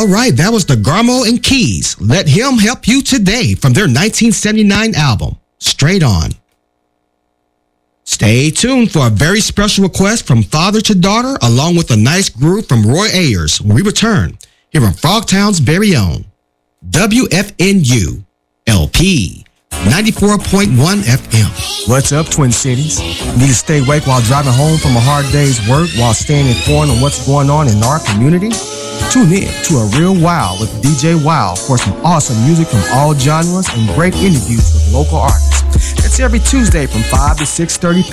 All right, that was the Garmo and Keys. Let Him Help You Today from their 1979 album, Straight On. Stay tuned for a very special request from father to daughter, along with a nice groove from Roy Ayers when we return here on Frogtown's very own WFNU LP 94.1 FM. What's up, Twin Cities? Need to stay awake while driving home from a hard day's work while staying informed on what's going on in our community? Tune in to A Real Wow with DJ Wow for some awesome music from all genres and great interviews with local artists. It's every Tuesday from 5 to 6:30